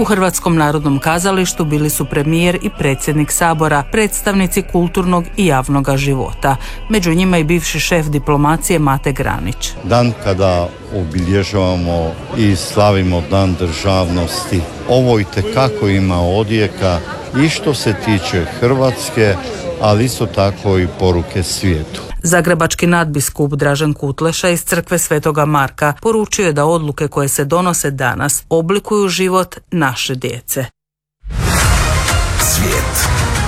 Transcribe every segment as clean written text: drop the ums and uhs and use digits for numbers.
U Hrvatskom narodnom kazalištu bili su premijer i predsjednik Sabora, predstavnici kulturnog i javnog života. Među njima i bivši šef diplomacije Mate Granić. Dan kada obilježavamo i slavimo Dan državnosti, ovo itekako ima odjeka i što se tiče Hrvatske, ali isto tako i poruke svijetu. Zagrebački nadbiskup Dražen Kutleša iz crkve Svetoga Marka poručio je da odluke koje se donose danas oblikuju život naše djece. Svijet.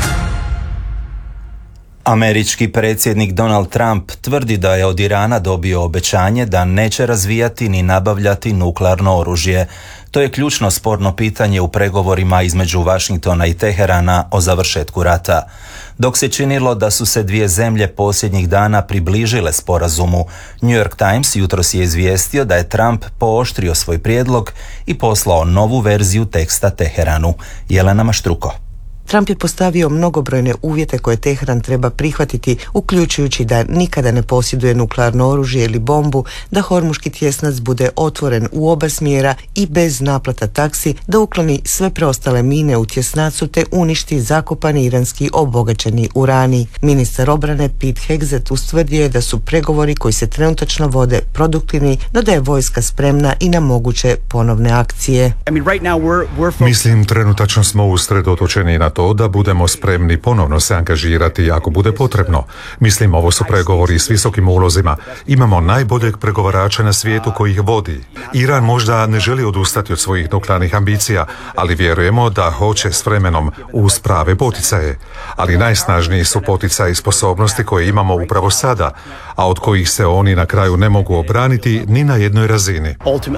Američki predsjednik Donald Trump tvrdi da je od Irana dobio obećanje da neće razvijati ni nabavljati nuklearno oružje. To je ključno sporno pitanje u pregovorima između Washingtona i Teherana o završetku rata. Dok se činilo da su se dvije zemlje posljednjih dana približile sporazumu, New York Times jutros je izvijestio da je Trump pooštrio svoj prijedlog i poslao novu verziju teksta Teheranu. Jelena Maštruko. Trump je postavio mnogobrojne uvjete koje Teheran treba prihvatiti, uključujući da nikada ne posjeduje nuklearno oružje ili bombu, da Hormuški tjesnac bude otvoren u oba smjera i bez naplata taksi, da ukloni sve preostale mine u tjesnacu te uništi zakopani iranski obogaćeni urani. Ministar obrane Pete Hegseth ustvrdio je da su pregovori koji se trenutačno vode produktivni, no da je vojska spremna i na moguće ponovne akcije. Mislim, trenutačno smo usredotočeni na to da budemo spremni ponovno se angažirati ako bude potrebno. Mislim, ovo su pregovori s visokim ulozima. Imamo najboljeg pregovarača na svijetu koji ih vodi. Iran možda ne želi odustati od svojih nuklearnih ambicija, ali vjerujemo da hoće s vremenom uz prave poticaje. Ali najsnažniji su poticaji i sposobnosti koje imamo upravo sada, a od kojih se oni na kraju ne mogu obraniti ni na jednoj razini.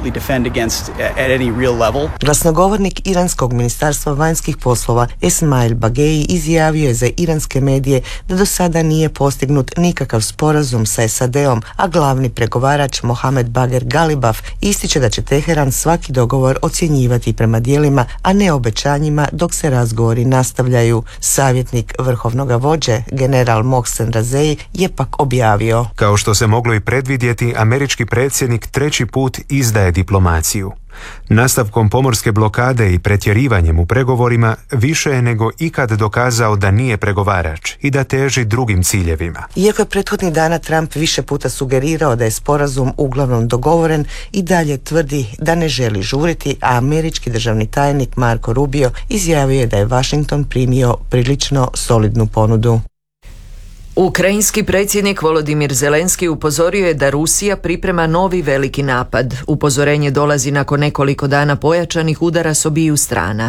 Glasnogovornik iranskog ministarstva vanjskih poslova Esmail Bageji izjavio je za iranske medije da do sada nije postignut nikakav sporazum sa SAD-om, a glavni pregovarač Mohamed Bager Galibaf ističe da će Teheran svaki dogovor ocjenjivati prema djelima, a ne obećanjima dok se razgovori nastavljaju. Savjetnik vrhovnog vođe, general Mohsen Razei, je pak objavio: Kao što se moglo i predvidjeti, američki predsjednik treći put izdaje diplomaciju. Nastavkom pomorske blokade i pretjerivanjem u pregovorima više je nego ikad dokazao da nije pregovarač i da teži drugim ciljevima. Iako je prethodnih dana Trump više puta sugerirao da je sporazum uglavnom dogovoren, i dalje tvrdi da ne želi žuriti, a američki državni tajnik Marco Rubio izjavio je da je Washington primio prilično solidnu ponudu. Ukrajinski predsjednik Volodimir Zelenski upozorio je da Rusija priprema novi veliki napad. Upozorenje dolazi nakon nekoliko dana pojačanih udara s obiju strana.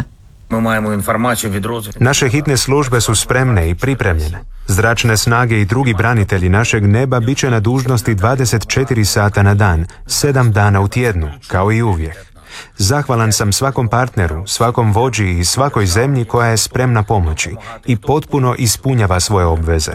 Naše hitne službe su spremne i pripremljene. Zračne snage i drugi branitelji našeg neba bit će na dužnosti 24 sata na dan, 7 dana u tjednu, kao i uvijek. Zahvalan sam svakom partneru, svakom vođi i svakoj zemlji koja je spremna pomoći i potpuno ispunjava svoje obveze.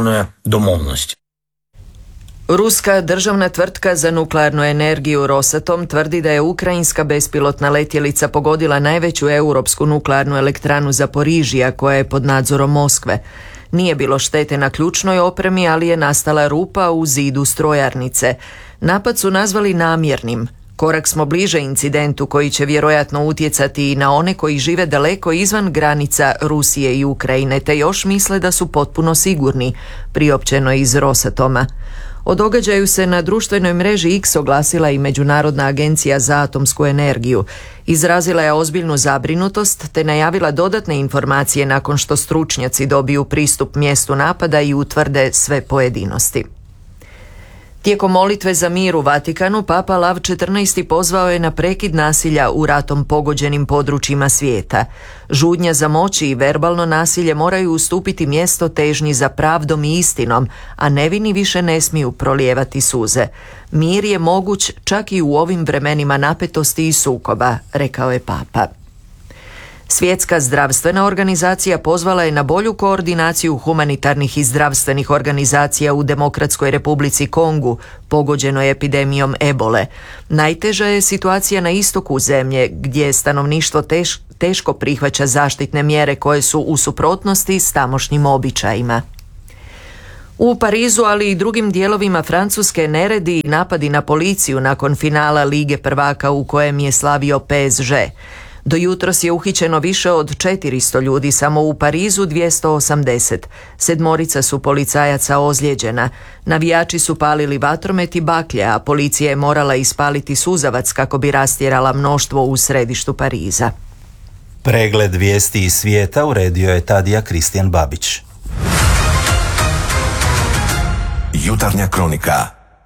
Ruska državna tvrtka za nuklearnu energiju Rosatom tvrdi da je ukrajinska bespilotna letjelica pogodila najveću europsku nuklearnu elektranu Zaporižija koja je pod nadzorom Moskve. Nije bilo štete na ključnoj opremi, ali je nastala rupa u zidu strojarnice. Napad su nazvali namjernim. Korak smo bliže incidentu koji će vjerojatno utjecati i na one koji žive daleko izvan granica Rusije i Ukrajine, te još misle da su potpuno sigurni, priopćeno iz Rosatoma. O događaju se na društvenoj mreži X oglasila i Međunarodna agencija za atomsku energiju. Izrazila je ozbiljnu zabrinutost te najavila dodatne informacije nakon što stručnjaci dobiju pristup mjestu napada i utvrde sve pojedinosti. Tijekom molitve za mir u Vatikanu, Papa Lav XIV pozvao je na prekid nasilja u ratom pogođenim područjima svijeta. Žudnja za moći i verbalno nasilje moraju ustupiti mjesto težnji za pravdom i istinom, a nevini više ne smiju prolijevati suze. Mir je moguć čak i u ovim vremenima napetosti i sukoba, rekao je Papa. Svjetska zdravstvena organizacija pozvala je na bolju koordinaciju humanitarnih i zdravstvenih organizacija u Demokratskoj Republici Kongu, pogođenoj epidemijom ebole. Najteža je situacija na istoku zemlje, gdje stanovništvo teško prihvaća zaštitne mjere koje su u suprotnosti s tamošnjim običajima. U Parizu, ali i drugim dijelovima Francuske, neredi i napadi na policiju nakon finala Lige prvaka u kojem je slavio PSG. Do jutros je uhićeno više od 400 ljudi, samo u Parizu 280. 7 su policajaca ozlijeđena. Navijači su palili vatromet i baklje, a policija je morala ispaliti suzavac kako bi rastjerala mnoštvo u središtu Pariza. Pregled vijesti iz svijeta uredio je Tadija Kristijan Babić. Jutarnja kronika.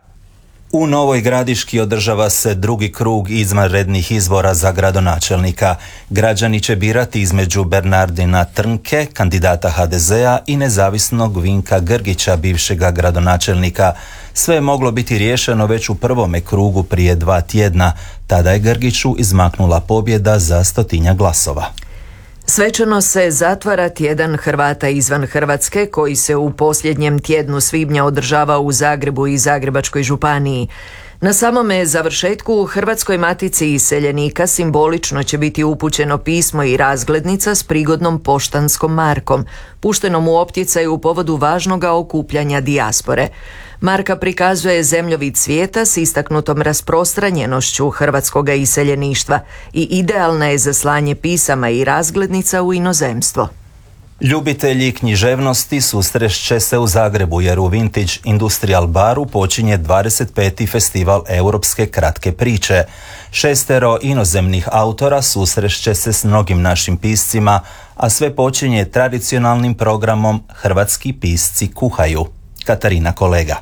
U Novoj Gradiški održava se drugi krug izvanrednih izbora za gradonačelnika. Građani će birati između Bernardina Trnke, kandidata HDZ-a, i nezavisnog Vinka Grgića, bivšega gradonačelnika. Sve je moglo biti riješeno već u prvome krugu prije 2 tjedna. Tada je Grgiću izmaknula pobjeda za 100 glasova. Svečano se zatvara tjedan Hrvata izvan Hrvatske koji se u posljednjem tjednu svibnja održava u Zagrebu i Zagrebačkoj županiji. Na samome završetku Hrvatskoj matici iseljenika simbolično će biti upućeno pismo i razglednica s prigodnom poštanskom markom, puštenom u opticaju u povodu važnoga okupljanja dijaspore. Marka prikazuje zemljovid svijeta s istaknutom rasprostranjenošću hrvatskoga iseljeništva i idealna je za slanje pisama i razglednica u inozemstvo. Ljubitelji književnosti susrešće se u Zagrebu jer u Vintage Industrial baru počinje 25. festival europske kratke priče. 6 inozemnih autora susrešće se s mnogim našim piscima, a sve počinje tradicionalnim programom Hrvatski pisci kuhaju. Katarina Kolega.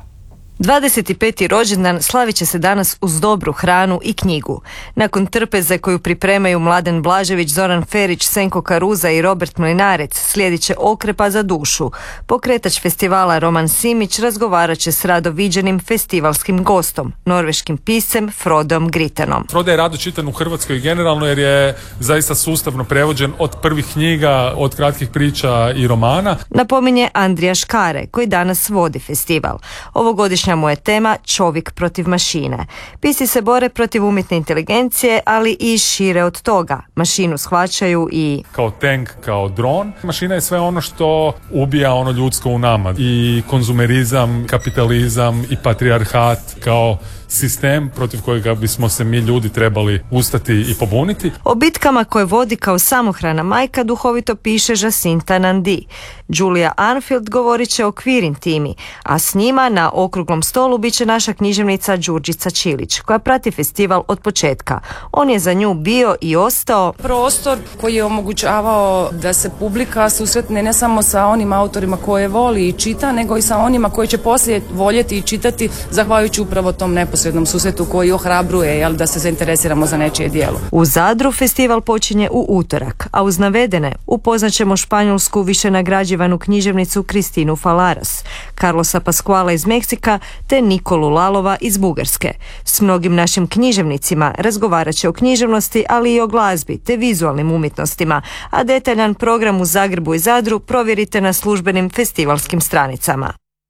25. rođendan slavit će se danas uz dobru hranu i knjigu. Nakon trpeze koju pripremaju Mladen Blažević, Zoran Ferić, Senko Karuza i Robert Mlinarec, slijedit će okrepa za dušu. Pokretač festivala Roman Simić razgovarat će s rado viđenim festivalskim gostom, norveškim piscem Frodom Gritenom. Frodo je rado čitan u Hrvatskoj generalno jer je zaista sustavno prevođen od prvih knjiga, od kratkih priča i romana. Napominje Andrija Škare, koji danas vodi festival. Ovogodišnja mu je tema Čovjek protiv mašine. Pisci se bore protiv umjetne inteligencije, ali i šire od toga. Mašinu shvaćaju i kao tank, kao dron. Mašina je sve ono što ubija ono ljudsko u nama. I konzumerizam, kapitalizam i patrijarhat kao sistem protiv kojega bismo se mi ljudi trebali ustati i pobuniti. O bitkama koje vodi kao samohrana majka duhovito piše Jacinta Nandi. Julia Arnfield govorit će o Queer Intimi, a s njima na okruglom stolu bit će naša književnica Đurđica Čilić, koja prati festival od početka. On je za nju bio i ostao prostor koji je omogućavao da se publika susretne ne samo sa onim autorima koje voli i čita, nego i sa onima koji će poslije voljeti i čitati zahvaljujući upravo tom neposrednom susretu koji ohrabruje da se zainteresiramo za nečije djelo. U Zadru festival počinje u utorak, a uz navedene upoznaćemo španjolsku višenagrađivanu književnicu Kristinu Falaras, Carlosa Pasquala iz Meksika te Nikolu Lalova iz Bugarske. S mnogim našim književnicima razgovarat će o književnosti, ali i o glazbi te vizualnim umjetnostima, a detaljan program u Zagrebu i Zadru provjerite na službenim festivalskim stranicama.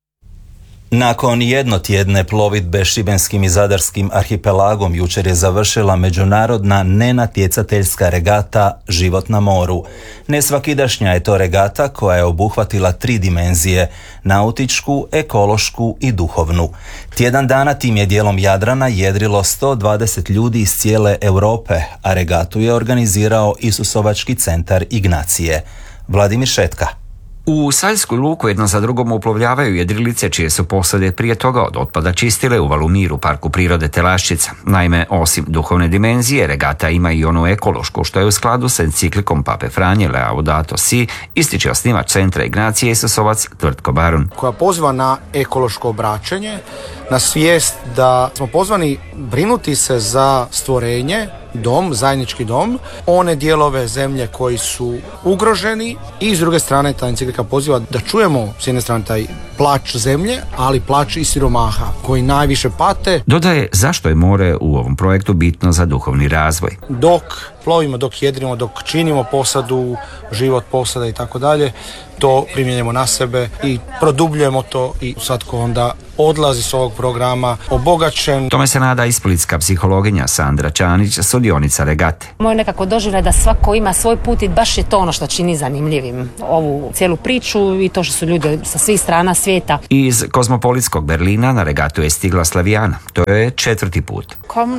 Nakon jednotjedne plovidbe šibenskim i zadarskim arhipelagom jučer je završila međunarodna nenatjecateljska regata Život na moru. Nesvakidašnja je to regata koja je obuhvatila 3 dimenzije, nautičku, ekološku i duhovnu. Tjedan dana tim je dijelom Jadrana jedrilo 120 ljudi iz cijele Europe, a regatu je organizirao Isusovački centar Ignacije. Vladimir Šetka. U Saljsku luku jedno za drugom uplovljavaju jedrilice čije su posade prije toga od otpada čistile u Valumir u Parku prirode Telaščica. Naime, osim duhovne dimenzije, regata ima i onu ekološku, što je u skladu sa enciklikom Pape Franje Laudato Si, ističe osnivač centra Ignacije Isusovac Tvrtko Barun. Koja poziva na ekološko obraćanje, na svijest da smo pozvani brinuti se za stvorenje, dom, zajednički dom, one dijelove zemlje koji su ugroženi i s druge strane ta enciklika poziva da čujemo s jedne strane taj plač zemlje, ali plač i siromaha koji najviše pate. Dodaje zašto je more u ovom projektu bitno za duhovni razvoj. Dok plovimo, dok jedrimo, dok činimo posadu, život posada i tako dalje, to primjenjujemo na sebe i produbljujemo to i svatko onda odlazi s ovog programa obogaćen. Tome se nada i splitska psihologinja Sandra Čanić, sudionica regate. Moj nekako doživljaj da svako ima svoj put i baš je to ono što čini zanimljivim ovu cijelu priču i to što su ljudi sa svih strana svijeta. Iz kozmopolitskog Berlina na regatu je stigla Slavijana. To je 4. put.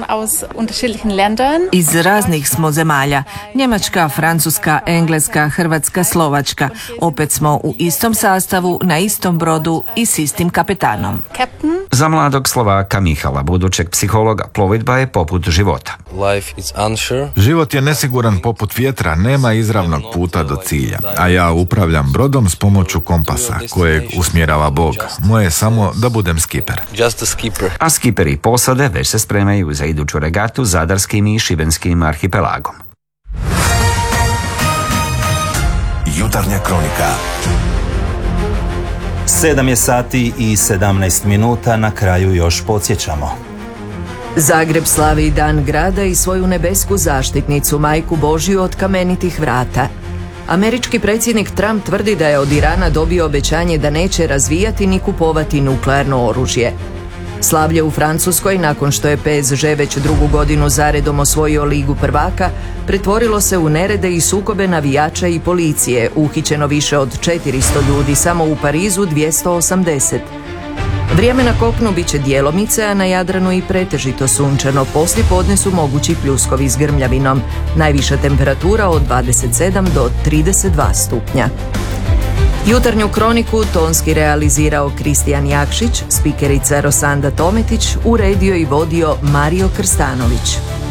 Iz raznih smo zemalja. Njemačka, Francuska, Engleska, Hrvatska, Slovačka. Opet smo u istom sastavu, na istom brodu i s istim kapetanom. Za mladog Slovaka Mihala, budućeg psihologa, plovidba je poput života. Život je nesiguran poput vjetra, nema izravnog puta do cilja, a ja upravljam brodom s pomoću kompasa kojeg usmjerava Bog. Moje je samo da budem skiper. A skiperi i posade već se spremaju za iduću regatu zadarskim i šibenskim arhipelagom. Jutarnja kronika. 7 je sati i 17 minuta, na kraju još podsjećamo. Zagreb slavi Dan grada i svoju nebesku zaštitnicu, Majku Božju od kamenitih vrata. Američki predsjednik Trump tvrdi da je od Irana dobio obećanje da neće razvijati ni kupovati nuklearno oružje. Slavlje u Francuskoj, nakon što je PSG već 2. godinu zaredom osvojio Ligu prvaka, pretvorilo se u nerede i sukobe navijača i policije, uhićeno više od 400 ljudi, samo u Parizu 280. Vrijeme na kopnu bit će djelomice, a na Jadranu i pretežito sunčano. Poslijepodne su mogući pljuskovi s grmljavinom. Najviša temperatura od 27 do 32 stupnja. Jutarnju kroniku tonski realizirao Kristijan Jakšić, spikerica Rosanda Tometić, uredio i vodio Mario Krstanović.